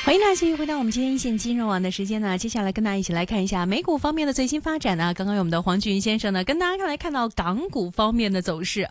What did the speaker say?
欢迎大家继续回到我们今天一线金融网的时间呢，接下来跟大家一起来看一下美股方面的最新发展呢。刚刚有我们的黄俊先生呢，跟大家来看到港股方面的走势。